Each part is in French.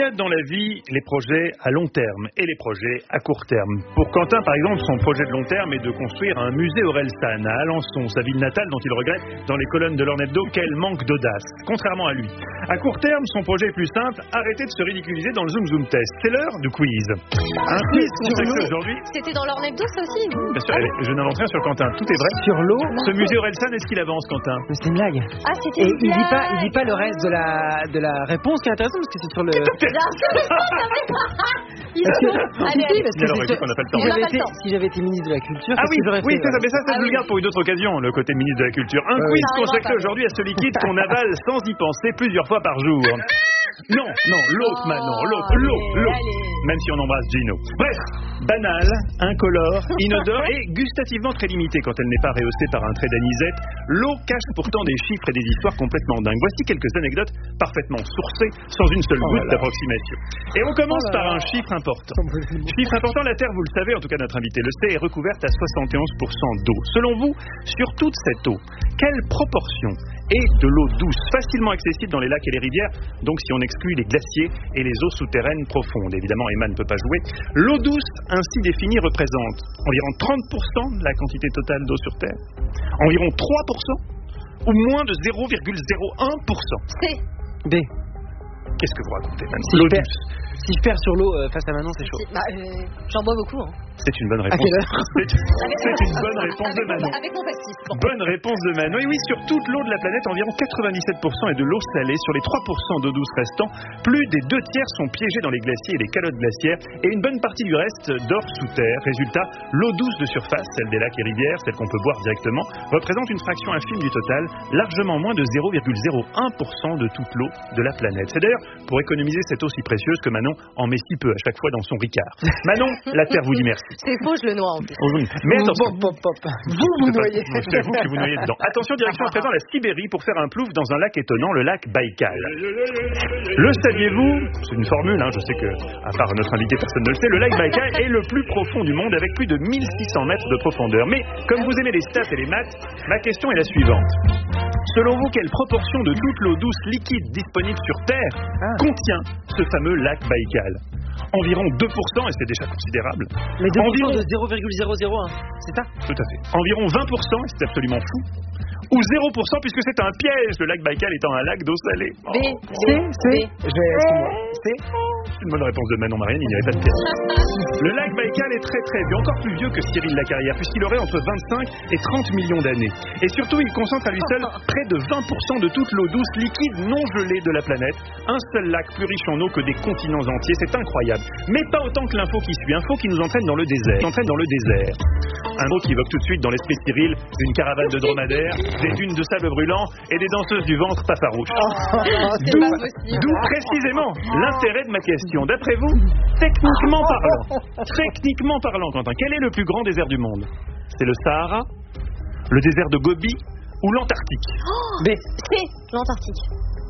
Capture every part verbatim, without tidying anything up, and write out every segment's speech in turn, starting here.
a dans la vie les projets à long terme et les projets à court terme. Pour Quentin, par exemple, son projet de long terme est de construire un musée Orelsan à Alençon, sa ville natale dont il regrette dans les colonnes de leur hebdo qu'elle manque d'audace, contrairement à lui. À court terme, son projet est plus simple, arrêter de se ridiculiser dans le Zoom Zoom Test. C'est l'heure du quiz. Un quiz consacré aujourd'hui. C'était dans leur hebdo, ça aussi. Bien sûr, allez, je n'invente rien sur Quentin, tout est vrai. Sur l'eau. Ce musée Orelsan, est-ce qu'il avance, Quentin? Mais c'est une blague. Ah, c'était Et une il blague. dit pas, il dit pas le reste de la de la réponse qui est intéressant parce que c'est sur le. Bien sûr, ils Parce que, sont- Allez, si, allez. parce que Alors, c'est écoute, sur- on n'a pas le si temps. On n'a j'avais pas le été, temps. si j'avais été ministre de la Culture, Ah qu'est-ce oui, que j'aurais oui, fait, ça, voilà. mais ça, ça Ah je le oui. garde pour une autre occasion, le côté ministre de la Culture. Un Ouais, quiz oui. consacré Ça arrivera aujourd'hui à ce liquide qu'on avale sans y penser plusieurs fois par jour. Non, non, l'autre Oh, maintenant, l'autre, allez, l'eau, l'eau. allez. Même si on embrasse Gino. Bref, banal, incolore, inodore et gustativement très limité quand elle n'est pas rehaussée par un trait d'anisette, l'eau cache pourtant des chiffres et des histoires complètement dingues. Voici quelques anecdotes parfaitement sourcées, sans une seule Oh goutte là là. d'approximation. Et on commence Oh là par là. un chiffre important. Chiffre important, la Terre, vous le savez, en tout cas notre invité le sait, est recouverte à soixante et onze pour cent d'eau. Selon vous, sur toute cette eau, quelle proportion est de l'eau douce, facilement accessible dans les lacs et les rivières, donc si on exclut les glaciers et les eaux souterraines profondes? Évidemment, Emma ne peut pas jouer. L'eau douce, ainsi définie, représente environ trente pour cent de la quantité totale d'eau sur Terre, environ trois pour cent ou moins de zéro virgule zéro un pour cent. C'est B. Qu'est-ce que vous racontez maintenant? Si L'eau je perds- douce, Si je perds sur l'eau euh, face à Manon, c'est chaud. Bah, euh, j'en bois beaucoup. Hein. c'est une bonne À réponse. quelle heure? C'est c'est une bonne réponse de Avec mon- Manon. Avec mon pastis. Bon. Bonne réponse de Manon. Et oui, sur toute l'eau de la planète, environ quatre-vingt-dix-sept pour cent est de l'eau salée. Sur les trois pour cent d'eau douce restants, plus des deux tiers sont piégés dans les glaciers et les calottes glaciaires. Et une bonne partie du reste dort sous terre. Résultat, l'eau douce de surface, celle des lacs et rivières, celle qu'on peut boire directement, représente une fraction infime du total, largement moins de zéro virgule zéro un pour cent de toute l'eau de la planète. C'est d'ailleurs pour économiser cette eau si précieuse que Manon en met si peu à chaque fois dans son Ricard. Manon, la Terre vous dit merci. C'est faux, je le noie en plus. Mais attention. Pop, pop, pop. Vous, vous noyez. C'est vous qui vous noyez dedans. Attention, direction à présent la Sibérie pour faire un plouf dans un lac étonnant, le lac Baïkal. Le saviez-vous? C'est une formule, hein, je sais que, à part notre invité, personne ne le sait. Le lac Baïkal est le plus profond du monde avec plus de mille six cents mètres de profondeur. Mais, comme vous aimez les stats et les maths, ma question est la suivante. Selon vous, quelle proportion de toute l'eau douce liquide disponible sur Terre Ah. contient ce fameux lac Baïkal? Environ deux pour cent, et c'est déjà considérable. Mais deux pour cent Environ- de zéro virgule zéro zéro un, c'est ça? Tout à fait. Environ vingt pour cent, et c'est absolument fou. Ou zéro pour cent, puisque c'est un piège, le lac Baïkal étant un lac d'eau salée. Oh, B, C, C. Je vais, excuse-moi. C. c'est une bonne réponse de Manon Marianne, il n'y avait pas de piège. Le lac Baïkal est très très vieux, encore plus vieux que Cyril Lacarrière, puisqu'il aurait entre vingt-cinq et trente millions d'années. Et surtout, il concentre à lui seul près de vingt pour cent de toute l'eau douce liquide non gelée de la planète. Un seul lac plus riche en eau que des continents entiers, c'est incroyable. Mais pas autant que l'info qui suit, info qui nous entraîne dans le désert. Qui entraîne dans le désert. Un mot qui évoque tout de suite dans l'esprit de Cyril une caravane de dromadaires, des dunes de sable brûlant et des danseuses du ventre pas farouches. c'est D'où pas possible. d'où précisément l'intérêt de ma question. D'après vous, techniquement parlant, techniquement parlant, Quentin, quel est le plus grand désert du monde? C'est le Sahara, le désert de Gobi ou l'Antarctique? B. C'est l'Antarctique.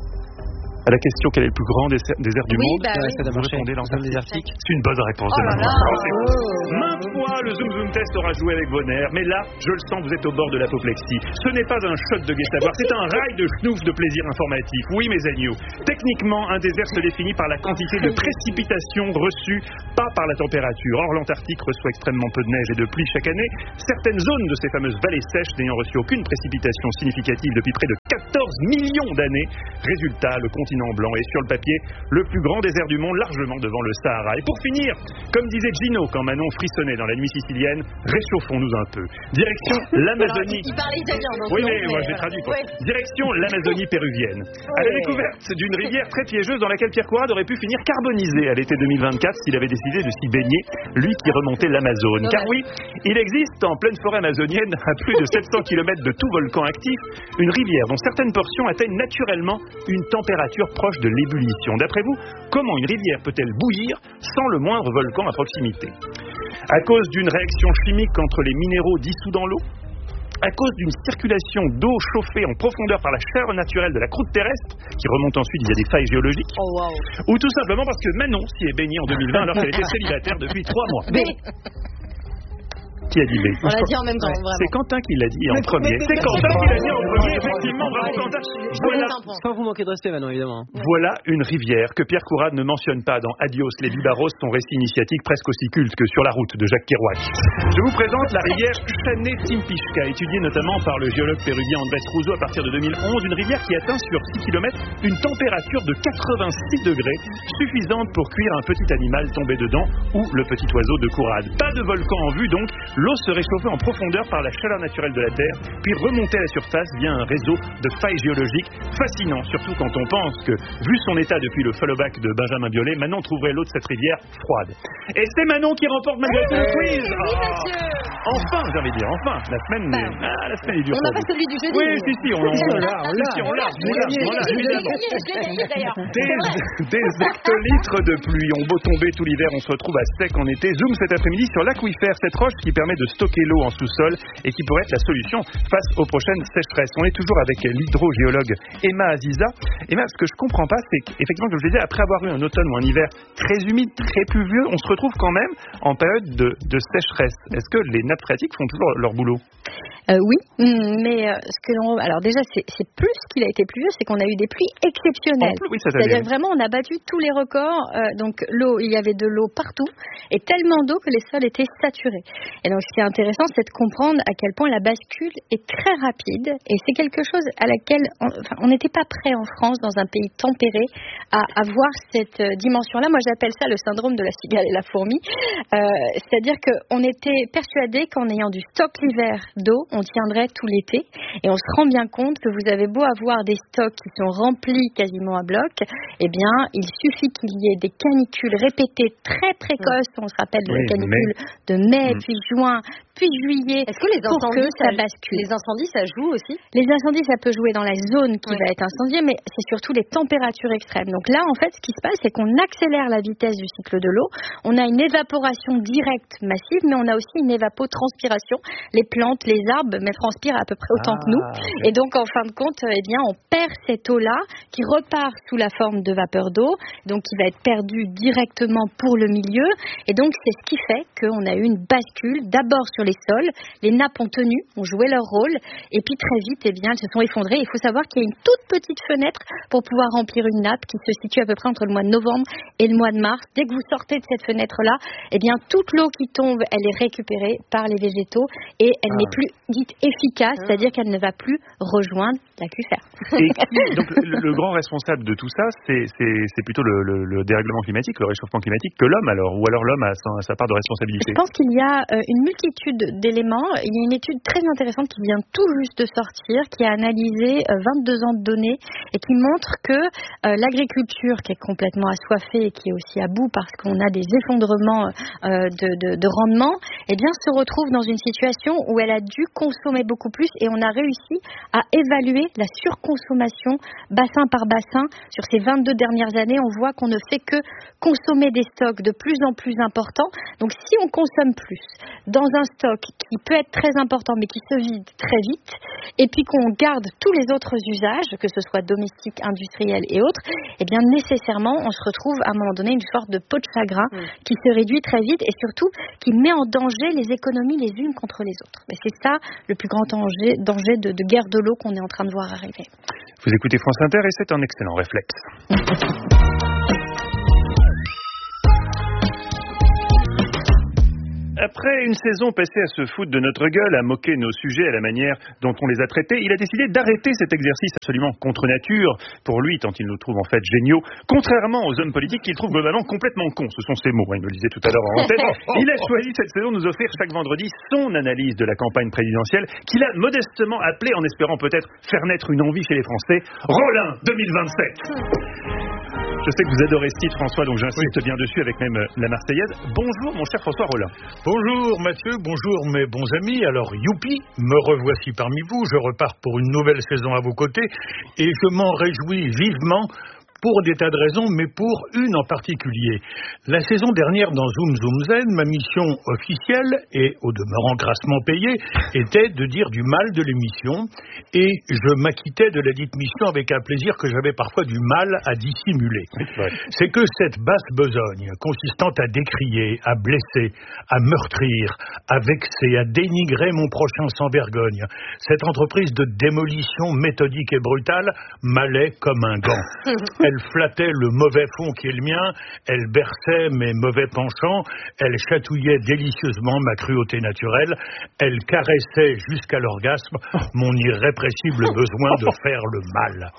À la question quel est le plus grand désert, désert du Oui, monde, bah Ouais, oui. ça doit vous marcher. répondez Dans le l'Antarctique. désertique. C'est une bonne réponse de Oh là Manon. là. C'est- Maintes fois, le Zoom Zoom Test aura joué avec vos nerfs, mais là, je le sens, vous êtes au bord de l'apoplexie. Ce n'est pas un shot de gai savoir, c'est un rail de schnouf de plaisir informatif. Oui, mes agneaux. Techniquement, un désert se définit par la quantité de précipitations reçues, pas par la température. Or, l'Antarctique reçoit extrêmement peu de neige et de pluie chaque année. Certaines zones de ces fameuses vallées sèches n'ayant reçu aucune précipitation significative depuis près de quatorze millions d'années. Résultat, le continent blanc est sur le papier le plus grand désert du monde, largement devant le Sahara. Et pour finir, comme disait Gino quand Manon frissonnait dans la nuit sicilienne, réchauffons-nous un peu. Direction l'Amazonie. Il parlait italien, donc Oui, non, mais moi mais, j'ai euh, traduit. Quoi. ouais. Direction l'Amazonie péruvienne. À la Ouais. découverte d'une rivière très piégeuse dans laquelle Pierre Courade aurait pu finir carbonisé à l'été deux mille vingt-quatre s'il avait décidé de s'y baigner, lui qui remontait l'Amazone. Car oui, il existe en pleine forêt amazonienne, à plus de sept cents kilomètres de tout volcan actif, une rivière dont certaines portions atteignent naturellement une température proche de l'ébullition. D'après vous, comment une rivière peut-elle bouillir sans le moindre volcan à proximité? À cause d'une réaction chimique entre les minéraux dissous dans l'eau? À cause d'une circulation d'eau chauffée en profondeur par la chaleur naturelle de la croûte terrestre, qui remonte ensuite via des failles géologiques? Oh waouh. Ou tout simplement parce que Manon s'y est baignée en deux mille vingt alors qu'elle était célibataire depuis trois mois? B. Qui a dit B? On l'a dit en même temps, C'est vraiment. Quentin qui l'a dit en Mais- premier. mais- C'est mais- Quentin mais- qui l'a dit en premier, mais- effectivement. Bravo Allez, Quentin. je- je Voilà. laisse un point. Sans vous manquer de respect, Manon, évidemment. Voilà une rivière que Pierre Courade ne mentionne pas dans Adios les Bibarros, son récit initiatique presque aussi culte que Sur la route de Jacques Kerouac. Je vous présente la rivière Chané-Timpishka, étudiée notamment par le géologue péruvien Andrés Russo à partir de deux mille onze, une rivière qui atteint sur six kilomètres une température de quatre-vingt-six degrés, suffisante pour cuire un petit animal tombé dedans ou le petit oiseau de Courade. Pas de volcan en vue donc, l'eau se réchauffait en profondeur par la chaleur naturelle de la Terre, puis remontait à la surface via un réseau de failles géologiques fascinant, surtout quand on pense que, vu son état depuis le followback de Benjamin Biolay, Manon trouverait l'eau de cette rivière froide. Et c'est Manon qui remporte malgré tout le quiz. Oui, Ah. monsieur. Enfin, j'ai envie de dire, enfin, la semaine, Bah, est- ah, la semaine est dure On n'a pour pas vous. celui du jeudi. Oui, si, si, on, on, on l'a, on si, l'a. si, on l'a, Je on l'ai l'a, gagné, on l'a, je l'ai évidemment. gagné, je l'ai gagné d'ailleurs. Des, des hectolitres de pluie ont beau tomber tout l'hiver, on se retrouve à sec en été. Zoom cet après-midi sur l'aquifère, cette roche qui permet de stocker l'eau en sous-sol et qui pourrait être la solution face aux prochaines sécheresses. On est toujours avec l'hydrogéologue Emma Aziza. Emma, ce que je comprends pas, c'est qu'effectivement, comme je le disais, après avoir eu un automne ou un hiver très humide, très pluvieux, on se retrouve quand même en période de, de sécheresse. Est-ce que les nappes phréatiques font toujours leur boulot? Euh, oui, mm, mais euh, ce que l'on, alors déjà c'est, c'est plus qu'il a été pluvieux, c'est qu'on a eu des pluies exceptionnelles. En plus, oui, ça C'est-à-dire t'avait- vraiment on a battu tous les records. euh, donc l'eau, il y avait de l'eau partout et tellement d'eau que les sols étaient saturés. Et donc ce qui est intéressant, c'est de comprendre à quel point la bascule est très rapide et c'est quelque chose à laquelle on, enfin, on n'était pas prêt en France, dans un pays tempéré, à avoir cette euh, dimension-là. Moi j'appelle ça le syndrome de la cigale et la fourmi. Euh, c'est-à-dire qu'on était persuadé qu'en ayant du stock l'hiver d'eau, on tiendrait tout l'été. Et on se rend bien compte que vous avez beau avoir des stocks qui sont remplis quasiment à bloc, eh bien, il suffit qu'il y ait des canicules répétées très précoces. On se rappelle de Oui, la canicule de mai, Mm. puis juin, puis juillet. Est-ce que les pour que incendies, ça ça, bascule. les incendies, ça joue aussi? Les incendies, ça peut jouer dans la zone qui Oui. va être incendiée, mais c'est surtout les températures extrêmes. Donc là, en fait, ce qui se passe, c'est qu'on accélère la vitesse du cycle de l'eau. On a une évaporation directe massive, mais on a aussi une évapotranspiration. Les plantes, les arbres, mais transpirent à peu près autant Ah, que nous. ok. Et donc, en fin de compte, eh bien, on perd cette eau-là qui repart sous la forme de vapeur d'eau, donc qui va être perdue directement pour le milieu. Et donc, c'est ce qui fait qu'on a eu une bascule, d'abord sur les sols. Les nappes ont tenu, ont joué leur rôle, et puis très vite, eh bien, elles se sont effondrées. Il faut savoir qu'il y a une toute petite fenêtre pour pouvoir remplir une nappe qui se situe à peu près entre le mois de novembre et le mois de mars. Dès que vous sortez de cette fenêtre-là, eh bien, toute l'eau qui tombe, elle est récupérée par les végétaux et elle Ah. n'est plus dite efficace, c'est-à-dire qu'elle ne va plus rejoindre l'aquifère. Et qui- donc le, le grand responsable de tout ça, c'est, c'est, c'est plutôt le, le, le dérèglement climatique, le réchauffement climatique, que l'homme alors, ou alors l'homme a sa, sa part de responsabilité. Je pense qu'il y a euh, une multitude d'éléments. Il y a une étude très intéressante qui vient tout juste de sortir, qui a analysé euh, vingt-deux ans de données et qui montre que euh, l'agriculture, qui est complètement assoiffée et qui est aussi à bout parce qu'on a des effondrements euh, de, de, de rendement, eh bien, se retrouve dans une situation où elle a dû consommer beaucoup plus et on a réussi à évaluer la surconsommation bassin par bassin. Sur ces vingt-deux dernières années, on voit qu'on ne fait que consommer des stocks de plus en plus importants. Donc, si on consomme plus dans un stock qui peut être très important mais qui se vide très vite, et puis qu'on garde tous les autres usages, que ce soit domestiques, industriels et autres, eh bien nécessairement on se retrouve à un moment donné une sorte de peau de chagrin Mm. qui se réduit très vite et surtout qui met en danger les économies les unes contre les autres. Mais c'est ça le plus grand danger, danger de, de guerre de l'eau qu'on est en train de voir arriver. Vous écoutez France Inter et c'est un excellent réflexe. Après une saison passée à se foutre de notre gueule, à moquer nos sujets à la manière dont on les a traités, il a décidé d'arrêter cet exercice absolument contre nature, pour lui, tant il nous trouve en fait géniaux, contrairement aux hommes politiques qu'il trouve globalement complètement cons. Ce sont ses mots, hein, il me le disait tout à l'heure en tête. Il a choisi cette saison de nous offrir chaque vendredi son analyse de la campagne présidentielle, qu'il a modestement appelée, en espérant peut-être faire naître une envie chez les Français, Rollin deux mille vingt-sept. Je sais que vous adorez ce titre, François, donc j'insiste oui. bien dessus avec même la Marseillaise. Bonjour, mon cher François Rollin. Bonjour, Mathieu. Bonjour, mes bons amis. Alors, youpi, me revoici parmi vous. Je repars pour une nouvelle saison à vos côtés et je m'en réjouis vivement pour des tas de raisons, mais pour une en particulier. La saison dernière, dans Zoom Zoom Zen, ma mission officielle, et au demeurant grassement payée, était de dire du mal de l'émission, et je m'acquittais de la dite mission avec un plaisir que j'avais parfois du mal à dissimuler. Ouais. C'est que cette basse besogne, consistant à décrier, à blesser, à meurtrir, à vexer, à dénigrer mon prochain sans vergogne, cette entreprise de démolition méthodique et brutale m'allait comme un gant. Elle flattait le mauvais fond qui est le mien, elle berçait mes mauvais penchants, elle chatouillait délicieusement ma cruauté naturelle, elle caressait jusqu'à l'orgasme mon irrépressible besoin de faire le mal.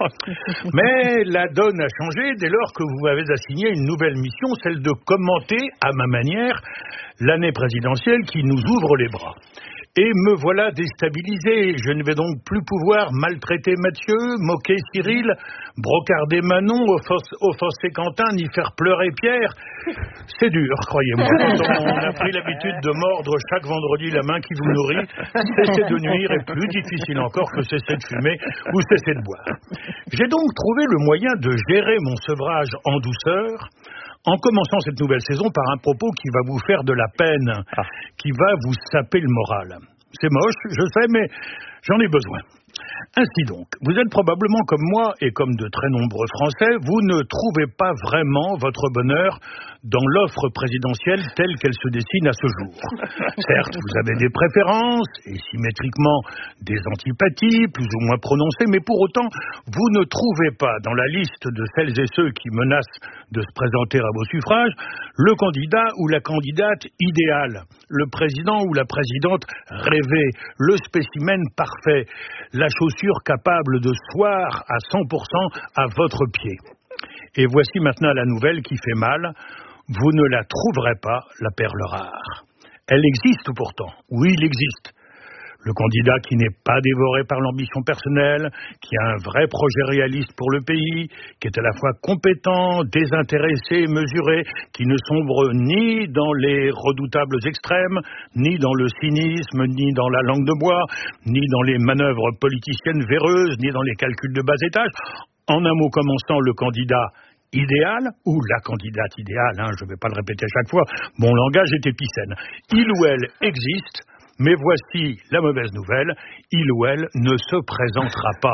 Mais la donne a changé dès lors que vous m'avez assigné une nouvelle mission, celle de commenter, à ma manière, l'année présidentielle qui nous ouvre les bras. Et me voilà déstabilisé. Je ne vais donc plus pouvoir maltraiter Mathieu, moquer Cyril, brocarder Manon, offenser Quentin, ni faire pleurer Pierre. C'est dur, croyez-moi. Quand on a pris l'habitude de mordre chaque vendredi la main qui vous nourrit, cesser de nuire est plus difficile encore que cesser de fumer ou cesser de boire. J'ai donc trouvé le moyen de gérer mon sevrage en douceur, en commençant cette nouvelle saison par un propos qui va vous faire de la peine, ah. qui va vous saper le moral. C'est moche, je sais, mais j'en ai besoin. Ainsi donc, vous êtes probablement comme moi et comme de très nombreux Français, vous ne trouvez pas vraiment votre bonheur dans l'offre présidentielle telle qu'elle se dessine à ce jour. Certes, vous avez des préférences et symétriquement des antipathies plus ou moins prononcées, mais pour autant, vous ne trouvez pas dans la liste de celles et ceux qui menacent de se présenter à vos suffrages le candidat ou la candidate idéale, le président ou la présidente rêvé, le spécimen parfait, la chaussure capable de soir à cent pour cent à votre pied. Et voici maintenant la nouvelle qui fait mal. Vous ne la trouverez pas, la perle rare. Elle existe pourtant. Oui, il existe. Le candidat qui n'est pas dévoré par l'ambition personnelle, qui a un vrai projet réaliste pour le pays, qui est à la fois compétent, désintéressé et mesuré, qui ne sombre ni dans les redoutables extrêmes, ni dans le cynisme, ni dans la langue de bois, ni dans les manœuvres politiciennes véreuses, ni dans les calculs de bas étage. En un mot commençant, le candidat idéal, ou la candidate idéale, hein, je ne vais pas le répéter à chaque fois, mon langage est épicène. Il ou elle existe. Mais voici la mauvaise nouvelle, il ou elle ne se présentera pas.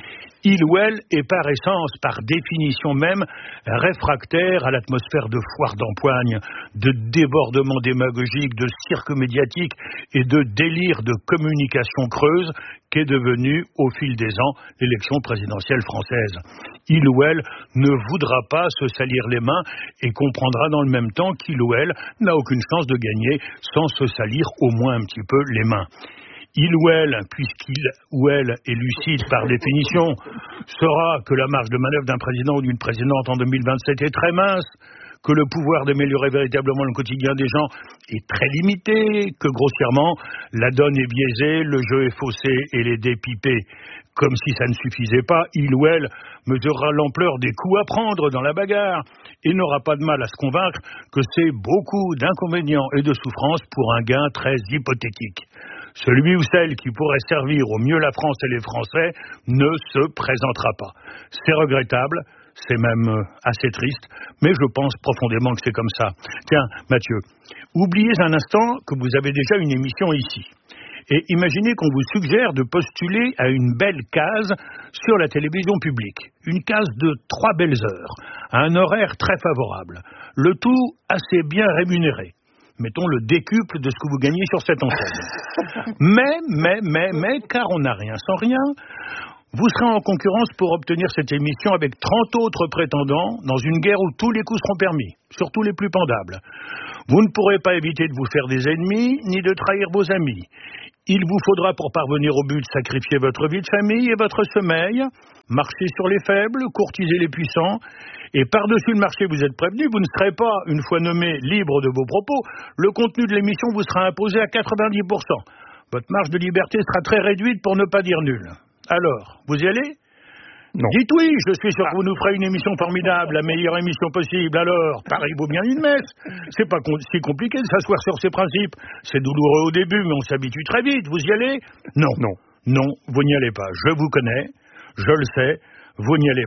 Il ou elle est par essence, par définition même, réfractaire à l'atmosphère de foire d'empoigne, de débordement démagogique, de cirque médiatique et de délire de communication creuse qu'est devenue, au fil des ans, l'élection présidentielle française. Il ou elle ne voudra pas se salir les mains et comprendra dans le même temps qu'il ou elle n'a aucune chance de gagner sans se salir au moins un petit peu les mains. Il ou elle, puisqu'il ou elle est lucide par définition, saura que la marge de manœuvre d'un président ou d'une présidente en deux mille vingt-sept est très mince, que le pouvoir d'améliorer véritablement le quotidien des gens est très limité, que grossièrement, la donne est biaisée, le jeu est faussé et les dés pipés. Comme si ça ne suffisait pas, il ou elle mesurera l'ampleur des coups à prendre dans la bagarre et n'aura pas de mal à se convaincre que c'est beaucoup d'inconvénients et de souffrances pour un gain très hypothétique. Celui ou celle qui pourrait servir au mieux la France et les Français ne se présentera pas. C'est regrettable, c'est même assez triste, mais je pense profondément que c'est comme ça. Tiens, Mathieu, oubliez un instant que vous avez déjà une émission ici. Et imaginez qu'on vous suggère de postuler à une belle case sur la télévision publique. Une case de trois belles heures, à un horaire très favorable. Le tout assez bien rémunéré. Mettons le décuple de ce que vous gagnez sur cette antenne. Mais, mais, mais, mais, car on n'a rien sans rien, vous serez en concurrence pour obtenir cette émission avec trente autres prétendants dans une guerre où tous les coups seront permis, surtout les plus pendables. Vous ne pourrez pas éviter de vous faire des ennemis, ni de trahir vos amis. Il vous faudra pour parvenir au but sacrifier votre vie de famille et votre sommeil, marcher sur les faibles, courtiser les puissants, et par-dessus le marché vous êtes prévenu, vous ne serez pas, une fois nommé, libre de vos propos, le contenu de l'émission vous sera imposé à quatre-vingt-dix pour cent. Votre marge de liberté sera très réduite pour ne pas dire nulle. Alors, vous y allez ? Non. Dites oui, je suis sûr que vous nous ferez une émission formidable, la meilleure émission possible. Alors, pareil vaut bien une messe. C'est pas con- si compliqué de s'asseoir sur ces principes. C'est douloureux au début, mais on s'habitue très vite. Vous y allez ? Non. Non. Non, vous n'y allez pas. Je vous connais, je le sais, vous n'y allez pas.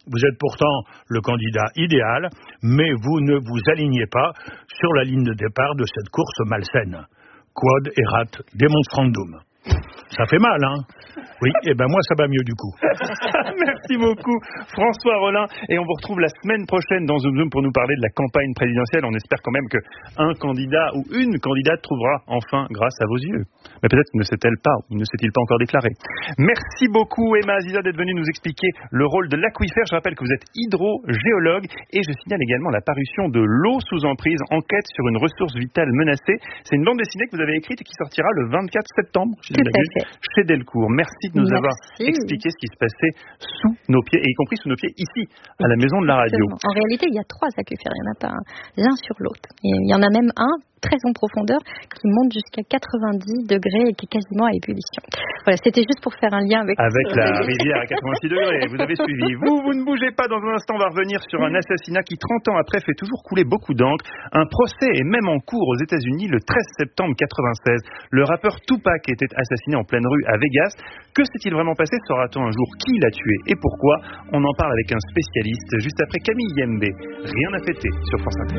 Vous êtes pourtant le candidat idéal, mais vous ne vous alignez pas sur la ligne de départ de cette course malsaine. Quod erat demonstrandum. Ça fait mal, hein? Oui, et ben moi ça va mieux du coup. Merci beaucoup François Rollin, et on vous retrouve la semaine prochaine dans Zoom Zoom pour nous parler de la campagne présidentielle. On espère quand même qu'un candidat ou une candidate trouvera enfin grâce à vos yeux. Mais peut-être ne s'est-elle pas, ou ne s'est-il pas encore déclaré. Merci beaucoup Emma Aziza d'être venue nous expliquer le rôle de l'aquifère. Je rappelle que vous êtes hydrogéologue, et je signale également la parution de L'eau sous emprise, enquête sur une ressource vitale menacée. C'est une bande dessinée que vous avez écrite et qui sortira le vingt-quatre septembre chez, chez Delcourt. Merci de nous Merci. avoir expliqué ce qui se passait sous nos pieds, et y compris sous nos pieds ici, à la maison de la radio. En réalité, il y a trois aquifères, il n'y en a pas un, l'un sur l'autre. Il y en a même un très en profondeur qui monte jusqu'à quatre-vingt-dix degrés et qui est quasiment à ébullition. Voilà, c'était juste pour faire un lien avec... Avec la rivière à quatre-vingt-six degrés, vous avez suivi. Vous, vous ne bougez pas, dans un instant on va revenir sur un assassinat qui trente ans après fait toujours couler beaucoup d'encre. Un procès est même en cours aux États-Unis le treize septembre quatre-vingt-seize. Le rappeur Tupac était assassiné en pleine rue à Vegas. Que s'est-il vraiment passé? Saura-t-on un jour qui l'a tué et pourquoi? On en parle avec un spécialiste juste après Camille Yembe. Rien à fêter sur France Inter.